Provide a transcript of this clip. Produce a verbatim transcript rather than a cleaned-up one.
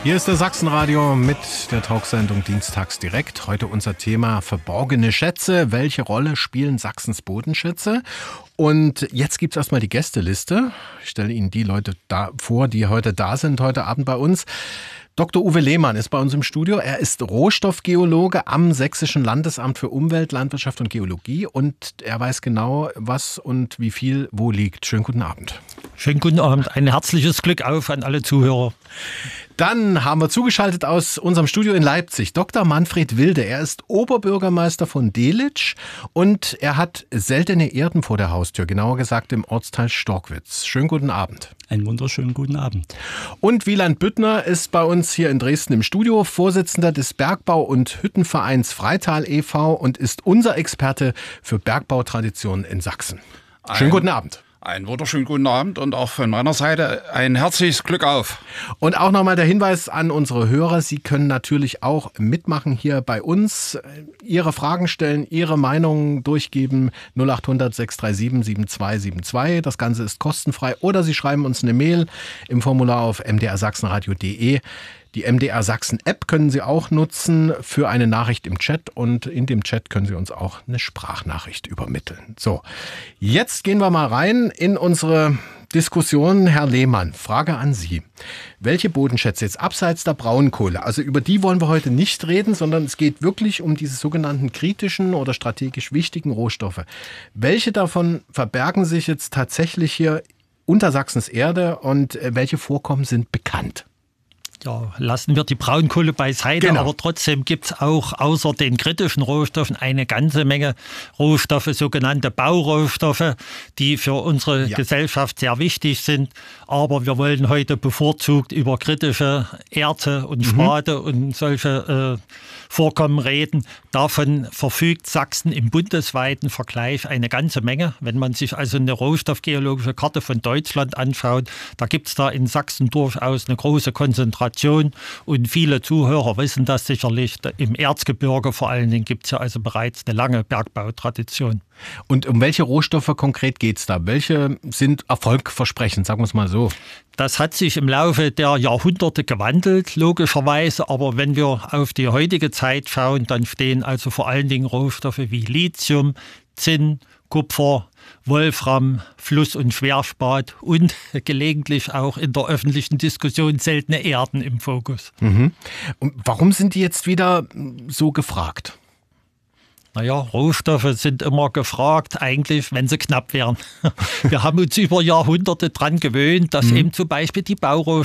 Hier ist der Sachsenradio mit der Talksendung Dienstags direkt. Heute unser Thema verborgene Schätze. Welche Rolle spielen Sachsens Bodenschätze? Und jetzt gibt's erstmal die Gästeliste. Ich stelle Ihnen die Leute da vor, die heute da sind, heute Abend bei uns. Doktor Uwe Lehmann ist bei uns im Studio. Er ist Rohstoffgeologe am Sächsischen Landesamt für Umwelt, Landwirtschaft und Geologie und er weiß genau, was und wie viel wo liegt. Schönen guten Abend. Schönen guten Abend. Ein herzliches Glück auf an alle Zuhörer. Dann haben wir zugeschaltet aus unserem Studio in Leipzig Doktor Manfred Wilde. Er ist Oberbürgermeister von Delitzsch und er hat seltene Erden vor der Haustür, genauer gesagt im Ortsteil Storkwitz. Schönen guten Abend. Einen wunderschönen guten Abend. Und Wieland Büttner ist bei uns hier in Dresden im Studio, Vorsitzender des Bergbau- und Hüttenvereins Freital e V und ist unser Experte für Bergbautraditionen in Sachsen. Schönen guten Abend. Einen wunderschönen guten Abend und auch von meiner Seite ein herzliches Glück auf. Und auch nochmal der Hinweis an unsere Hörer, Sie können natürlich auch mitmachen hier bei uns, Ihre Fragen stellen, Ihre Meinungen durchgeben, null acht hundert sechs drei sieben sieben zwei sieben zwei. Das Ganze ist kostenfrei oder Sie schreiben uns eine Mail im Formular auf m d r sachsenradio punkt d e. Die M D R Sachsen App können Sie auch nutzen für eine Nachricht im Chat und in dem Chat können Sie uns auch eine Sprachnachricht übermitteln. So, jetzt gehen wir mal rein in unsere Diskussion. Herr Lehmann, Frage an Sie. Welche Bodenschätze jetzt abseits der Braunkohle, also über die wollen wir heute nicht reden, sondern es geht wirklich um diese sogenannten kritischen oder strategisch wichtigen Rohstoffe. Welche davon verbergen sich jetzt tatsächlich hier unter Sachsens Erde und welche Vorkommen sind bekannt? Ja, lassen wir die Braunkohle beiseite, genau. Aber trotzdem gibt es auch außer den kritischen Rohstoffen eine ganze Menge Rohstoffe, sogenannte Baurohstoffe, die für unsere ja. Gesellschaft sehr wichtig sind. Aber wir wollen heute bevorzugt über kritische Erze und Spate mhm. und solche äh, Vorkommen reden. Davon verfügt Sachsen im bundesweiten Vergleich eine ganze Menge. Wenn man sich also eine rohstoffgeologische Karte von Deutschland anschaut, da gibt es da in Sachsen durchaus eine große Konzentration. Und viele Zuhörer wissen das sicherlich. Im Erzgebirge vor allen Dingen gibt es ja also bereits eine lange Bergbautradition. Und um welche Rohstoffe konkret geht es da? Welche sind erfolgversprechend, sagen wir es mal so? Das hat sich im Laufe der Jahrhunderte gewandelt, logischerweise. Aber wenn wir auf die heutige Zeit schauen, dann stehen also vor allen Dingen Rohstoffe wie Lithium, Zinn, Kupfer, Wolfram, Fluss- und Schwerspat und gelegentlich auch in der öffentlichen Diskussion seltene Erden im Fokus. Mhm. Und warum sind die jetzt wieder so gefragt? Naja, Rohstoffe sind immer gefragt, eigentlich, wenn sie knapp wären. Wir haben uns über Jahrhunderte dran gewöhnt, dass mhm. eben zum Beispiel die Baurohstoffe